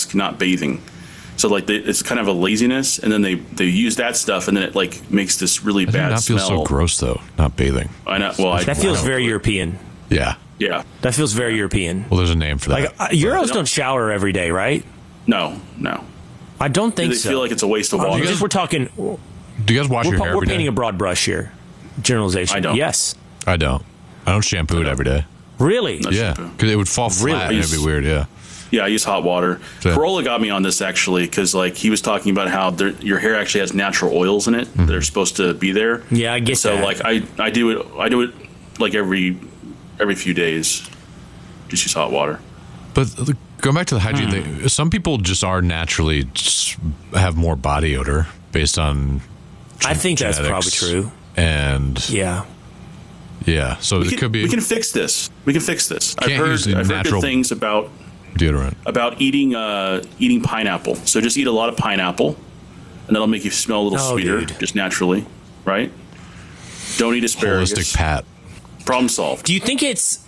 mask, not bathing. So like it's kind of a laziness, and then they use that stuff, and then it like makes this really bad That feels smell. so gross though. Not bathing. I know. Well, That feels very European. Yeah. Yeah. That feels very European. Well, there's a name for that. Like Euros don't shower every day, right? No. I don't think They so. feel like it's a waste of water. We're talking. Do you guys wash your hair We're every day? painting a broad brush here. Generalization. I don't. Yes. I don't. I don't shampoo it every day. Really? No Yeah, shampoo. because it would fall flat and it'd be weird. Yeah. Yeah, I use hot water. So- Corolla got me on this actually because like he was talking about how your hair actually has natural oils in it that are supposed to be there. Yeah, I get so that. like I do it like every few days. Just use hot water. But going back to the hygiene thing, some people just are naturally just have more body odor based on. I think that's probably genetics. true. And Yeah. so it could be We can fix this. I've Can't heard use the good natural- things about deodorant. eating pineapple. So just eat a lot of pineapple, and that'll make you smell a little Oh, sweeter, dude. just naturally, right? Don't eat asparagus. Holistic Pat. Problem solved. Do you think it's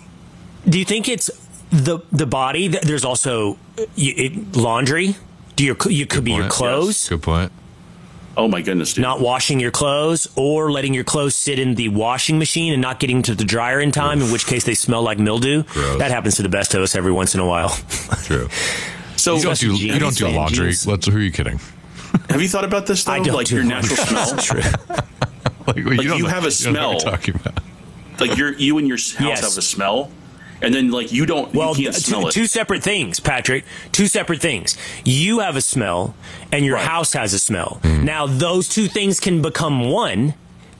the body? There's also laundry. You could be your Point. clothes. Good point. Oh my goodness, dude. Not washing your clothes or letting your clothes sit in the washing machine and not getting to the dryer in time, in which case they smell like mildew. Gross. That happens to the best of us every once in a while. True. So You don't do jeans. laundry. Jeans. Who are you kidding? have you thought about this though? I don't like do your laundry. natural smell. That's true. Like, you have a You don't know what smell. you're talking about. Like you and your house Yes. have a smell, and then like you don't. Well, you can't smell it. two separate things, Patrick. Two separate things. You have a smell, and your Right. house has a smell. Now, those two things can become one,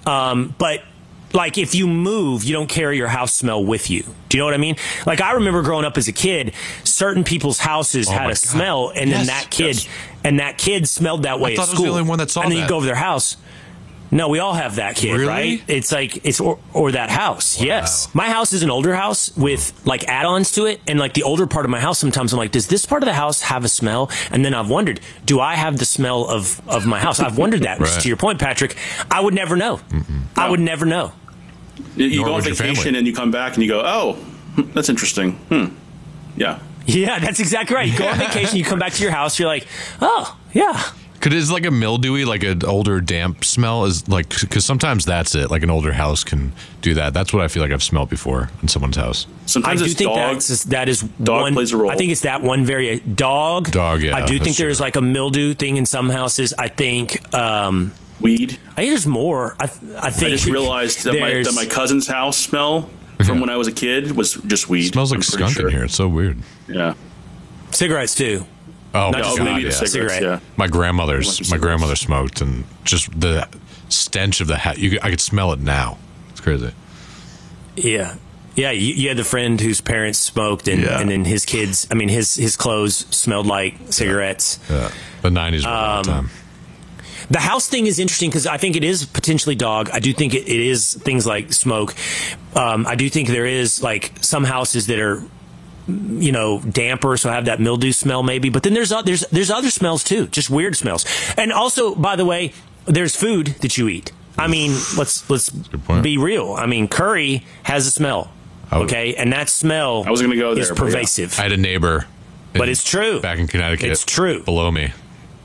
but like if you move, you don't carry your house smell with you. Do you know what I mean? Like I remember growing up as a kid, certain people's houses had my a God. smell, and Yes, then that kid smelled that way thought at I was school. the only one that saw and then that. you go over their house. No, we all have that kid, Really? right? It's like or that house. Wow. Yes. My house is an older house with like add-ons to it, and like the older part of my house sometimes I'm like, does this part of the house have a smell? And then I've wondered, do I have the smell of my house? I've wondered that. Right. To your point, Patrick, I would never know. I would never know. You Nor go on would your vacation family. and you come back and you go, oh, that's interesting. Yeah. Yeah, that's exactly right. You go on vacation, you come back to your house, you're like, oh, yeah. Could it's like a mildewy, like an older damp smell is like because sometimes that's it. Like an older house can do that. That's what I feel like I've smelled before in someone's house. I Sometimes do it's think dogs. that is Dog one. plays a role. I think it's that one very dog. Dog, yeah, I do think that's there's true. like a mildew thing in some houses. I think. Weed. I think there's more. I think. I just realized that there's- my cousin's house smell from when I was a kid was just weed. It smells like I'm pretty skunk sure. in here. It's so weird. Yeah. cigarettes too. Oh, Not my just God, maybe yeah. the cigarettes. Cigarette. Yeah. My Like my grandmother smoked, and just the stench of the hat. I could smell it now. It's crazy. Yeah. Yeah, you had the friend whose parents smoked, and, Yeah. and then his kids. I mean, his clothes smelled like cigarettes. Yeah, the '90s were all the time. The house thing is interesting because I think it is potentially dog. I do think it is things like smoke. I do think there is like some houses that are, damper, so have that mildew smell maybe. But then there's other smells too, just weird smells. And also, by the way, there's food that you eat. I mean, let's point. be real. I mean, curry has a smell. Okay, and that smell I was gonna go there, is but yeah. pervasive. I had a neighbor, But it's true. back in Connecticut. It's true. Below me,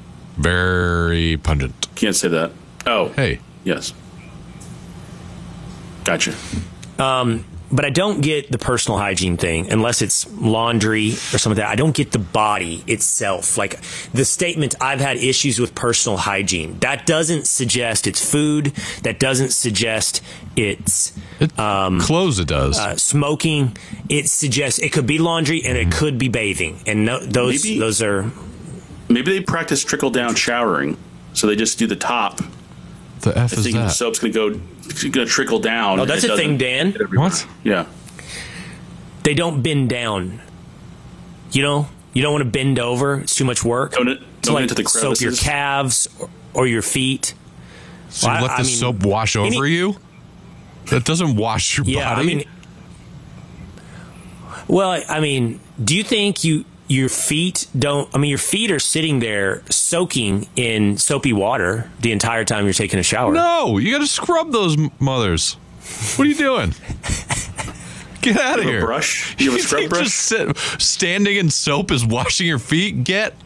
very pungent. Can't say that. Oh. Hey, Yes. Gotcha. But I don't get the personal hygiene thing unless it's laundry or something like that. I don't get the body itself. Like the statement, I've had issues with personal hygiene. That doesn't suggest it's food. That doesn't suggest it's clothes. It does. smoking. It suggests it could be laundry and it could be bathing. And Maybe- those are. Maybe they practice trickle down showering, so they just do the top. the F is Thinking the that? soap's gonna trickle down. Oh, that's and it a thing, doesn't Dan. get everywhere. What? Yeah. They don't bend down. You don't want to bend over. It's too much work. Don't to into the soap your crevices. calves or your feet. So you Well, let I the mean, soap wash over you? That doesn't wash your Yeah, body. I mean, well, I mean, do you think your feet don't? I mean, your feet are sitting there soaking in soapy water the entire time you're taking a shower. no, you got to scrub those mothers. What are you doing? Get out of You have here. a brush? You have a scrub think brush? Just standing in soap is washing your feet? Get